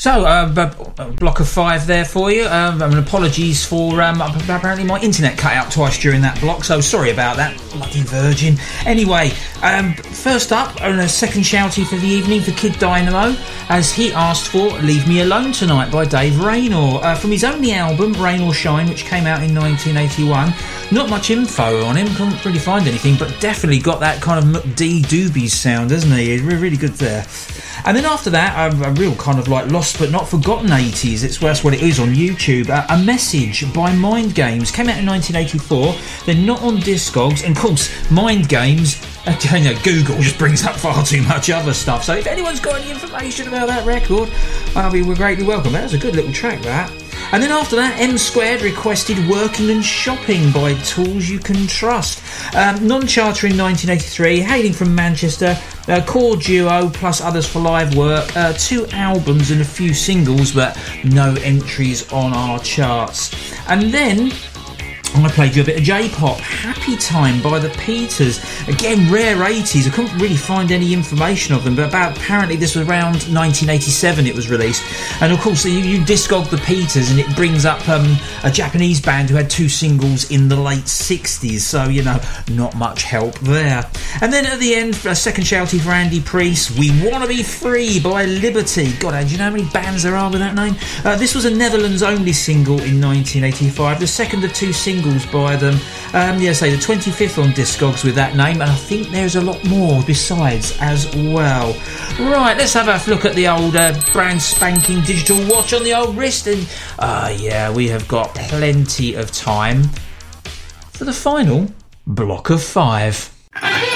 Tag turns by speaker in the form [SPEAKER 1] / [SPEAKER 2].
[SPEAKER 1] So, a block of 5 there for you. Apologies for apparently my internet cut out twice during that block, so sorry about that, bloody Virgin. Anyway, first up, a second shouty for the evening for Kid Dynamo, as he asked for Leave Me Alone Tonight by Dave Raynor, from his only album, Rain or Shine, which came out in 1981. Not much info on him, couldn't really find anything, but definitely got that kind of McD Doobies sound, doesn't he? Really good there. And then after that, a real kind of like lost but not forgotten 80s. That's what it is on YouTube. A Message by Mind Games came out in 1984. They're not on Discogs, and of course, Mind Games. Google just brings up far too much other stuff. So if anyone's got any information about that record, we're greatly welcome. That was a good little track, that. And then after that, M Squared requested Working and Shopping by Tools You Can Trust. Non-charter in 1983, hailing from Manchester, core duo plus others for live work, 2 albums and a few singles, but no entries on our charts. And then I played you a bit of J-pop, Happy Time by the Peters. Again, rare 80s. I couldn't really find any information of them, but apparently this was around 1987 it was released. And of course, you discog the Peters and it brings up a Japanese band who had 2 singles in the late 60s, so, not much help there. And then at the end, a second shouty for Andy Priest, We Wanna Be Free by Liberty. God, do you know how many bands there are with that name? This was a Netherlands-only single in 1985, the second of 2 singles by them. The 25th on Discogs with that name, and I think there's a lot more besides as well. Right, let's have a look at the old brand spanking digital watch on the old wrist, and we have got plenty of time for the final block of 5.